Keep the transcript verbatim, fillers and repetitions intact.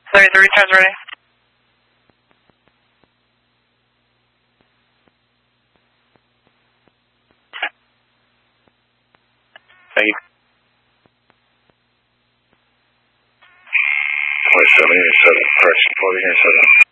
Larry, the retards ready. Thank you. twenty-seven, seven, correction, forty here, seven.